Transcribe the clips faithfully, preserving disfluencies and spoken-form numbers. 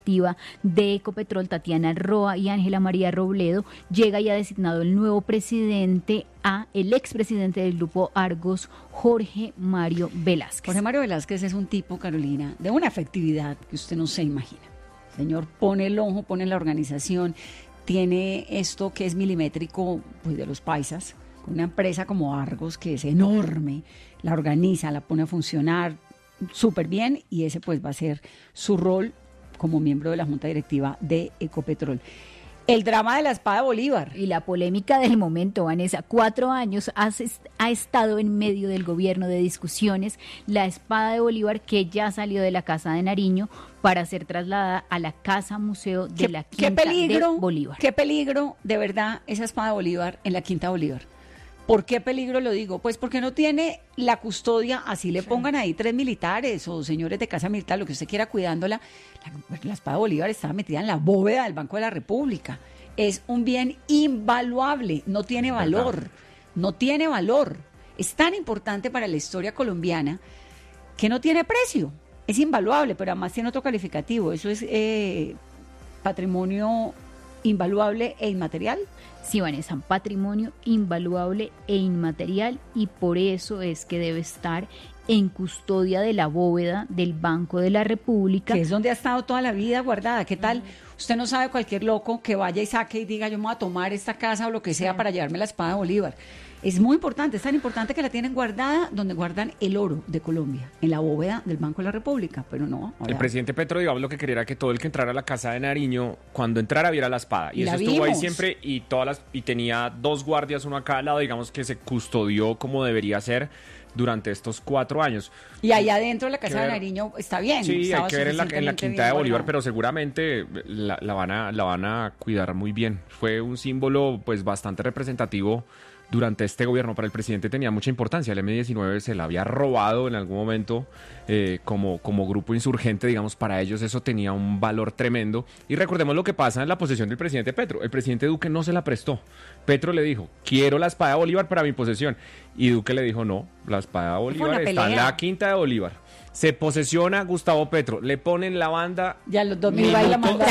de Ecopetrol, Tatiana Roa y Ángela María Robledo, llega y ha designado el nuevo presidente a el expresidente del Grupo Argos, Jorge Mario Velázquez. Jorge Mario Velázquez es un tipo, Carolina, de una efectividad que usted no se imagina. El señor pone el ojo, pone la organización, tiene esto que es milimétrico, pues de los paisas, con una empresa como Argos que es enorme, la organiza, la pone a funcionar súper bien y ese pues va a ser su rol como miembro de la Junta Directiva de Ecopetrol. El drama de la espada de Bolívar. Y la polémica del momento, Vanessa. Cuatro años has, ha estado en medio del gobierno de discusiones la espada de Bolívar, que ya salió de la Casa de Nariño para ser trasladada a la Casa Museo de ¿Qué, la Quinta qué peligro, de Bolívar. Qué peligro, de verdad, esa espada de Bolívar en la Quinta de Bolívar. ¿Por qué peligro lo digo? Pues porque no tiene la custodia, así le pongan ahí tres militares o señores de casa militar, lo que usted quiera cuidándola. La, la espada de Bolívar estaba metida en la bóveda del Banco de la República. Es un bien invaluable, no tiene valor, no tiene valor. Es tan importante para la historia colombiana que no tiene precio. Es invaluable, pero además tiene otro calificativo. Eso es eh, patrimonio invaluable e inmaterial. Sí, Vanessa, patrimonio invaluable e inmaterial, y por eso es que debe estar en custodia de la bóveda del Banco de la República. Que es donde ha estado toda la vida guardada. ¿Qué tal? Usted no sabe, cualquier loco que vaya y saque y diga yo me voy a tomar esta casa o lo que sea, sí, para llevarme la espada de Bolívar. Es muy importante, es tan importante que la tienen guardada donde guardan el oro de Colombia, en la bóveda del Banco de la República, pero no. Ahora... El presidente Petro, digamos, lo que quería era que todo el que entrara a la Casa de Nariño, cuando entrara viera la espada. Y, y eso estuvo ahí siempre, y todas las y tenía dos guardias, uno a cada lado, digamos que se custodió como debería ser durante estos cuatro años. Y allá adentro de la Casa de Nariño está bien. Sí, hay que ver en la, en la Quinta de Bolívar, pero seguramente la, la, van a, la van a cuidar muy bien. Fue un símbolo pues bastante representativo durante este gobierno. Para el presidente tenía mucha importancia. El eme diecinueve se la había robado en algún momento eh, como, como grupo insurgente, digamos, para ellos eso tenía un valor tremendo. Y recordemos lo que pasa en la posesión del presidente Petro. El presidente Duque no se la prestó. Petro le dijo, quiero la espada de Bolívar para mi posesión. Y Duque le dijo, no, la espada de Bolívar está en la Quinta de Bolívar. Se posesiona Gustavo Petro, le ponen la banda. Ya los dos mil baila manda.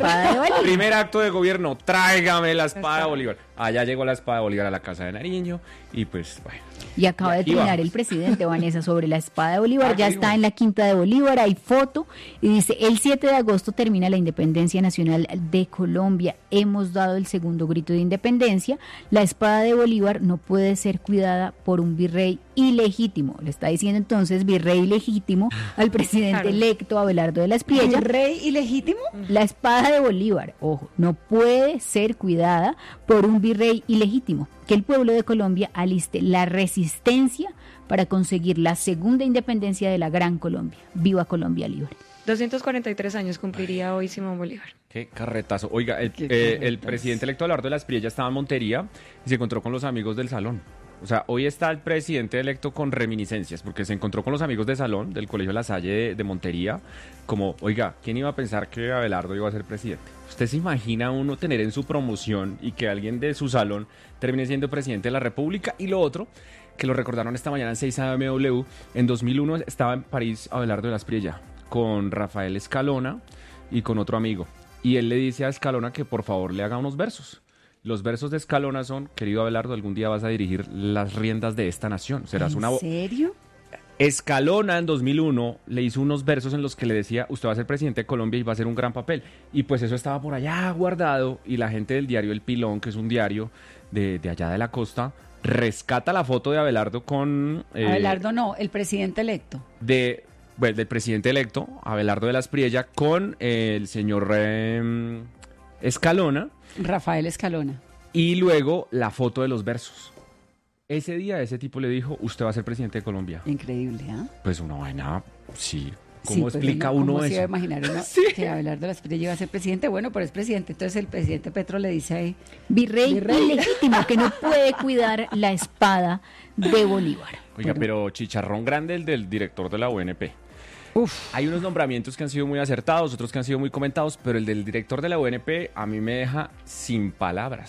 Primer acto de gobierno, tráigame la espada de Bolívar. Allá llegó la espada de Bolívar a la Casa de Nariño y pues bueno. Y acaba de trinar el presidente, Vanessa, sobre la espada de Bolívar. Ya está en la Quinta de Bolívar, hay foto y dice, el siete de agosto termina la independencia nacional de Colombia. Hemos dado el segundo grito de independencia. La espada de Bolívar no puede ser cuidada por un virrey ilegítimo. Le está diciendo entonces virrey ilegítimo al presidente claro. electo Abelardo de la Espriella. ¿Virrey ilegítimo? La espada de Bolívar, ojo, no puede ser cuidada por un virrey ilegítimo. Que el pueblo de Colombia aliste la resistencia para conseguir la segunda independencia de la Gran Colombia. ¡Viva Colombia libre! doscientos cuarenta y tres años cumpliría hoy Simón Bolívar. Qué carretazo. Oiga, el, eh, el presidente electo Abelardo de la Espriella estaba en Montería y se encontró con los amigos del salón. O sea, hoy está el presidente electo con reminiscencias, porque se encontró con los amigos de salón del Colegio La Salle de, de Montería, como, oiga, ¿quién iba a pensar que Abelardo iba a ser presidente? ¿Usted se imagina uno tener en su promoción y que alguien de su salón termine siendo presidente de la República? Y lo otro, que lo recordaron esta mañana en seis A M W, en dos mil uno estaba en París Abelardo de la Espriella con Rafael Escalona y con otro amigo. Y él le dice a Escalona que por favor le haga unos versos. Los versos de Escalona son, querido Abelardo, algún día vas a dirigir las riendas de esta nación. Serás ¿En una... serio? Escalona en dos mil uno le hizo unos versos en los que le decía, usted va a ser presidente de Colombia y va a hacer un gran papel. Y pues eso estaba por allá guardado y la gente del diario El Pilón, que es un diario de, de allá de la costa, rescata la foto de Abelardo con... Eh, Abelardo no, el presidente electo. De... Bueno, del presidente electo, Abelardo de la Espriella, con eh, el señor eh, Escalona. Rafael Escalona. Y luego la foto de los versos. Ese día ese tipo le dijo, usted va a ser presidente de Colombia. Increíble, ¿ah? ¿eh? Pues una vaina, sí. ¿Cómo sí, explica pues, uno ¿cómo eso? Se iba a imaginar uno sí. que Abelardo de la Espriella iba a ser presidente? Bueno, pero es presidente. Entonces el presidente Petro le dice ahí... Virrey, virrey ilegítimo, que no puede cuidar la espada de Bolívar. Oiga, pero, pero chicharrón grande el del director de la U N P. Uf. Hay unos nombramientos que han sido muy acertados, otros que han sido muy comentados, pero el del director de la U N P a mí me deja sin palabras.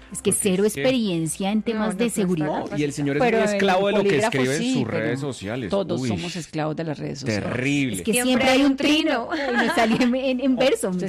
Es que cero es que... experiencia en temas no, no, de seguridad. No, y el señor es pero muy esclavo de lo que escribe sí, en sus redes sociales. Todos Uy, somos esclavos de las redes sociales. Terrible. Es que siempre, siempre hay un trino. Me salió en, en, en verso.